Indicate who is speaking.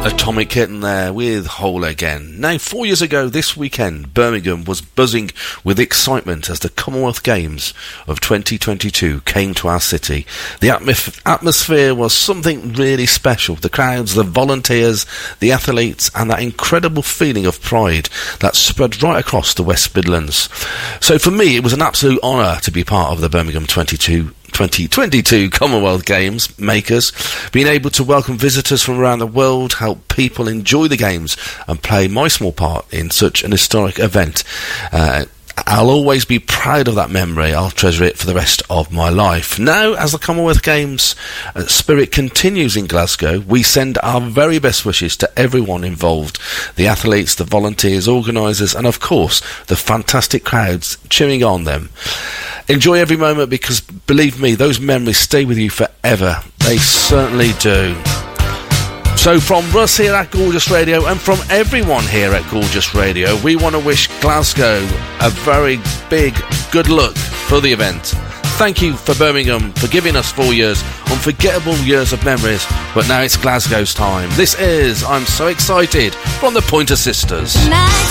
Speaker 1: Atomic Kitten there with Whole Again. Now, 4 years ago this weekend, Birmingham was buzzing with excitement as the Commonwealth Games of 2022 came to our city. The atmosphere was something really special. The crowds, the volunteers, the athletes, and that incredible feeling of pride that spread right across the West Midlands. So for me, it was an absolute honour to be part of the Birmingham 2022 Commonwealth Games makers, being able to welcome visitors from around the world, help people enjoy the games and play my small part in such an historic event. I'll always be proud of that memory. I'll treasure it for the rest of my life. Now, as the Commonwealth Games spirit continues in Glasgow, we send our very best wishes to everyone involved, the athletes, the volunteers, organisers, and of course, the fantastic crowds cheering on them. Enjoy every moment because, believe me, those memories stay with you forever. They certainly do. So from Russ here at Gorgeous Radio and from everyone here at Gorgeous Radio, we want to wish Glasgow a very big good luck for the event. Thank you for Birmingham for giving us 4 years, unforgettable years of memories, but now it's Glasgow's time. This is I'm So Excited from the Pointer Sisters.
Speaker 2: Nights